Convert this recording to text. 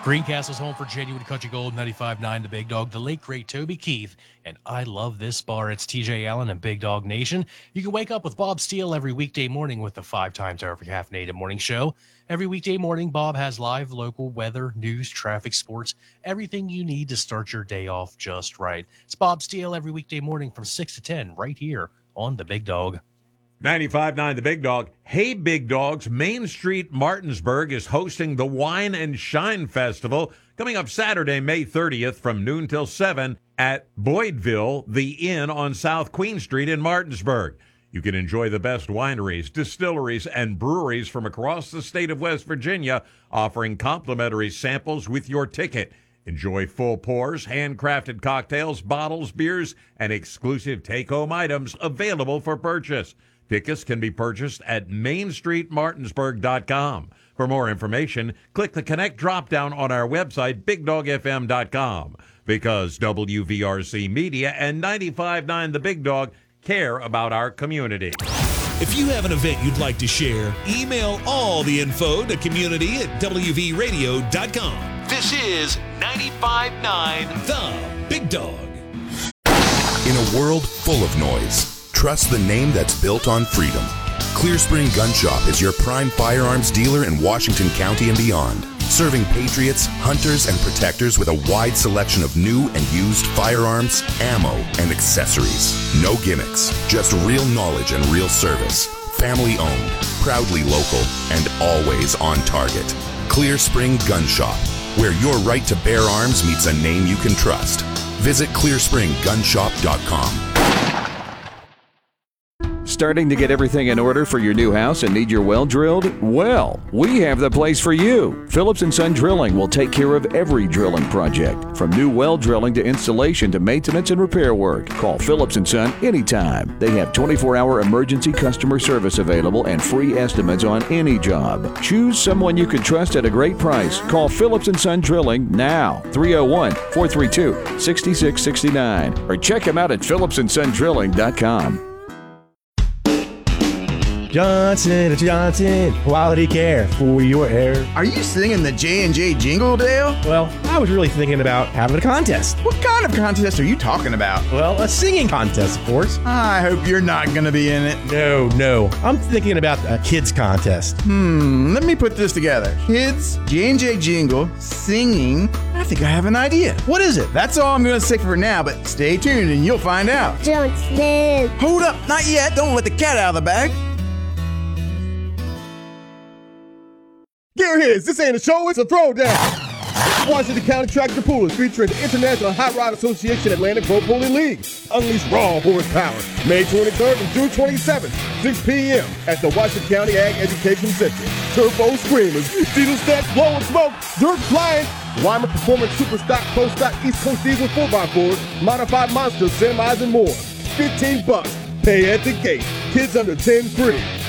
Greencastle's home for genuine country gold, 95.9 The Big Dog, the late great Toby Keith, and I love this bar. It's TJ Allen and Big Dog Nation. You can wake up with Bob Steele every weekday morning with the 5 times every caffeinated morning show. Every weekday morning, Bob has live local weather, news, traffic, sports, everything you need to start your day off just right. It's Bob Steele every weekday morning from 6 to 10 right here on The Big Dog. 95.9 The Big Dog. Hey, Big Dogs, Main Street Martinsburg is hosting the Wine and Shine Festival coming up Saturday, May 30th from noon till 7 at Boydville, the Inn on South Queen Street in Martinsburg. You can enjoy the best wineries, distilleries, and breweries from across the state of West Virginia, offering complimentary samples with your ticket. Enjoy full pours, handcrafted cocktails, bottles, beers, and exclusive take-home items available for purchase. Tickets can be purchased at mainstreetmartinsburg.com. For more information, click the Connect drop-down on our website, BigDogFM.com, because WVRC Media and 95.9 The Big Dog care about our community. If you have an event you'd like to share, email all the info to community@WVRadio.com. This is 95.9 The Big Dog. In a world full of noise, trust the name that's built on freedom. Clear Spring Gun Shop is your prime firearms dealer in Washington County and beyond, serving patriots, hunters, and protectors with a wide selection of new and used firearms, ammo, and accessories. No gimmicks, just real knowledge and real service. Family owned, proudly local, and always on target. Clear Spring Gun Shop, where your right to bear arms meets a name you can trust. Visit clearspringgunshop.com. Starting to get everything in order for your new house and need your well drilled? Well, we have the place for you. Phillips & Son Drilling will take care of every drilling project, from new well drilling to installation to maintenance and repair work. Call Phillips & Son anytime. They have 24-hour emergency customer service available and free estimates on any job. Choose someone you can trust at a great price. Call Phillips & Son Drilling now, 301-432-6669, or check them out at phillipsandsondrilling.com. Johnson & Johnson, quality care for your hair. Are you singing the J&J jingle, Dale? Well, I was really thinking about having a contest. What kind of contest are you talking about? Well, a singing contest, of course. I hope you're not going to be in it. No. I'm thinking about a kids contest. Let me put this together. Kids, J&J jingle, singing. I think I have an idea. What is it? That's all I'm going to say for now, but stay tuned and you'll find out. Johnson. Hold up, not yet. Don't let the cat out of the bag. Gear hits, this ain't a show, it's a throwdown. Washington County Tractor Pullers featuring the International Hot Rod Association Atlantic Pro Pulling League. Unleash raw horsepower. May 23rd and June 27th, 6 p.m. at the Washington County Ag Education Center. Turbo screamers, diesel stacks blowing smoke, dirt flying. Weimer Performance Super Stock, Pro Stock, East Coast Diesel 4x4s, modified monsters, semis, and more. $15. Pay at the gate. Kids under 10 free.